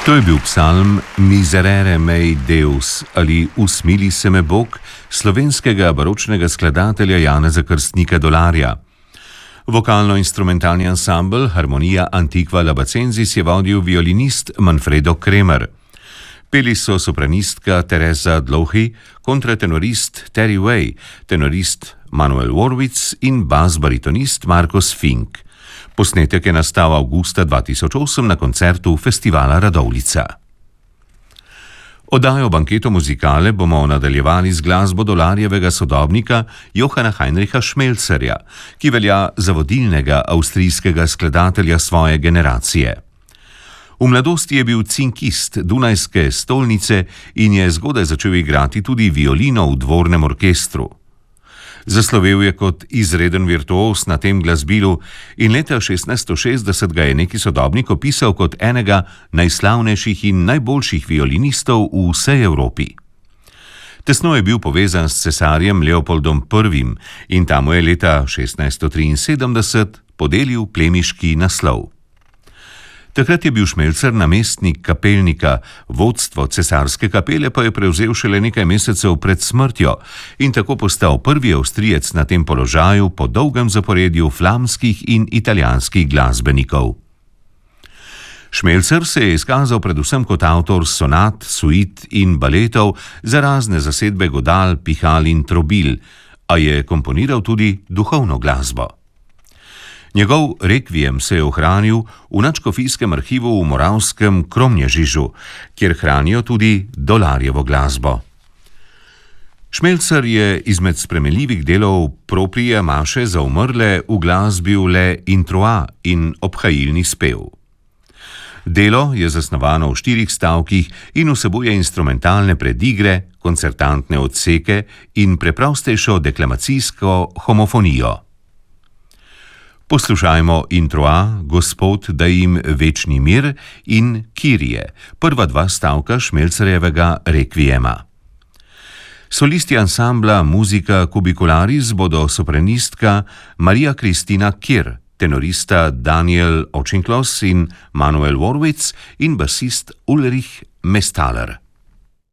To je bil psalm Miserere mei Deus ali Usmili se me Bog slovenskega baročnega skladatelja Janeza Krstnika Dolarja. Vokalno-instrumentalni ansambel Harmonija Antiqua Labacensis je vodil violinist Manfredo Kremer. Peli so sopranistka Teresa Dlouhy, kontratenorist Terry Way, tenorist Manuel Warwitz in bas-baritonist Marcos Fink. Posnetek je nastal avgusta 2008 na koncertu Festivala Radovljica. Oddajo Banketo muzikale bomo nadaljevali z glasbo Dolarjevega sodobnika Johana Heinricha Schmelzerja, ki velja za vodilnega avstrijskega skladatelja svoje generacije. V mladosti je bil cinkist Dunajske stolnice in je zgodaj začel igrati tudi violino v dvornem orkestru. Zaslovel je kot izreden virtuos na tem glasbilu in leta 1660 ga je neki sodobnik opisal kot enega najslavnejših in najboljših violinistov v vsej Evropi. Tesno je bil povezan s cesarjem Leopoldom I in ta mu je leta 1673 podelil plemiški naslov. Takrat je bil Schmelzer namestnik kapelnika, vodstvo cesarske kapele pa je prevzel šele nekaj mesecev pred smrtjo in tako postal prvi Avstrijec na tem položaju po dolgem zaporedju flamskih in italijanskih glasbenikov. Schmelzer se je izkazal predvsem kot avtor sonat, suit in baletov za razne zasedbe godal, pihal in trobil, a je komponiral tudi duhovno glasbo. Njegov rekviem se je ohranil v nadškofijskem arhivu v moravskem Kromnježižu, kjer hranijo tudi Dolarjevo glasbo. Schmelzer je izmed spremenljivih delov proprije maše za umrle uglasbil le introa in obhajilni spev. Delo je zasnovano v 4 stavkih in vsebuje instrumentalne predigre, koncertantne odseke in preprostejšo deklamacijsko homofonijo. Poslušajmo introa Gospod da jim večni mir in Kirije, prva 2 stavka Schmelzerjevega rekviema. Solisti ansambla Musica Cubicularis bodo sopranistka Maria Kristina Kir, tenorista Daniel Očinklos in Manuel Warwitz in basist Ulrich Mestaler.